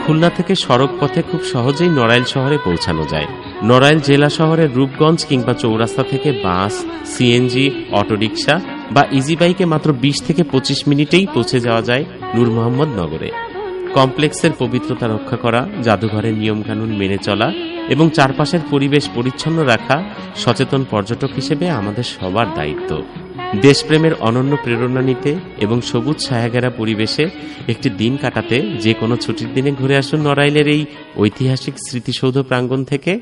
খুলনা থেকে সড়ক পথে খুব সহজেই নড়াইল শহরে পৌঁছানো যায়। নড়াইল জেলা শহরের রূপগঞ্জ কিংবা চৌরাস্তা থেকে বাস, সিএনজি, অটোরিকশা বা ইজি বাইকে মাত্র 20 থেকে 25 মিনিটেই পৌঁছে যাওয়া যায় নূর মোহাম্মদ নগরে। কমপ্লেক্সের পবিত্রতা রক্ষা করা, জাদুঘরের নিয়মকানুন মেনে চলা এবং চারপাশের পরিবেশ পরিচ্ছন্ন রাখা সচেতন পর্যটক হিসেবে আমাদের সবার দায়িত্ব। দেশপ্রেমের অনন্য প্রেরণা নিতে এবং সবুজ ছায়াঘেরা পরিবেশে একটি দিন কাটাতে যে কোনো ছুটির দিনে ঘুরে আসুন নড়াইলের এই ঐতিহাসিক স্মৃতিসৌধ প্রাঙ্গণ থেকে।